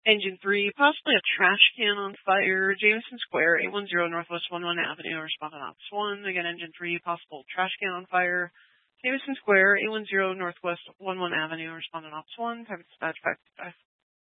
Engine 3, possibly a trash can on fire. Jameson Square, 810 Northwest 11 Avenue, respondent Ops 1. Again, Engine 3, possible trash can on fire. Jameson Square, 810 Northwest 11 Avenue, respondent Ops 1. Private dispatch 555.